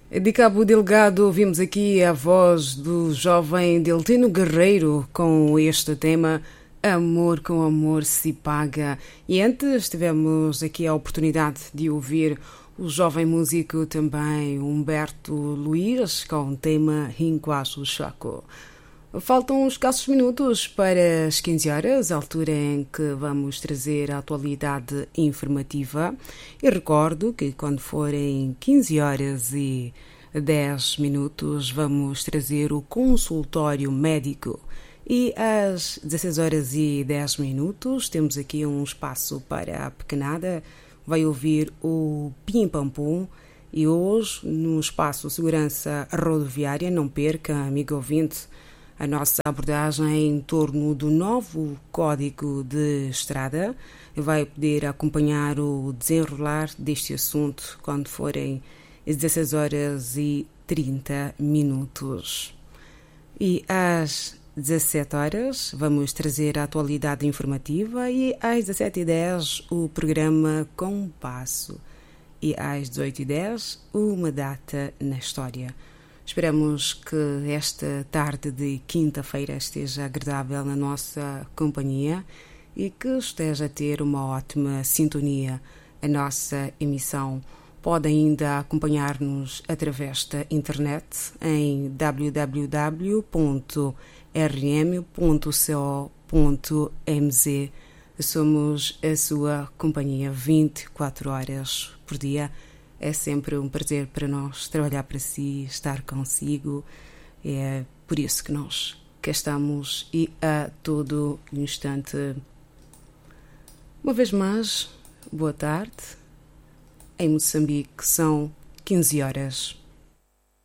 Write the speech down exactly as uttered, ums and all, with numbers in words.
De Cabo Delgado, ouvimos aqui a voz do jovem Deltino Guerreiro com este tema Amor com Amor se Paga. E antes tivemos aqui a oportunidade de ouvir o jovem músico também Humberto Luís com o tema Rinquaço Chaco. Faltam escassos minutos para as quinze horas, a altura em que vamos trazer a atualidade informativa. E recordo que quando forem quinze horas e dez minutos, vamos trazer o consultório médico. E às dezesseis horas e dez minutos, temos aqui um espaço para a pequenada. Vai ouvir o Pim Pam Pum. E hoje, no espaço Segurança Rodoviária, não perca, amigo ouvinte, a nossa abordagem em torno do novo Código de Estrada. Vai poder acompanhar o desenrolar deste assunto quando forem às dezesseis horas e trinta minutos. E às dezassete horas vamos trazer a atualidade informativa e às dezassete e dez o programa Compasso. E às dezoito e dez uma data na história. Esperamos que esta tarde de quinta-feira esteja agradável na nossa companhia e que esteja a ter uma ótima sintonia. A nossa emissão pode ainda acompanhar-nos através da internet em w w w ponto r m ponto co ponto m z. Somos a sua companhia vinte e quatro horas por dia. É sempre um prazer para nós trabalhar para si, estar consigo. É por isso que nós cá estamos e a todo instante. Uma vez mais, boa tarde. Em Moçambique são quinze horas.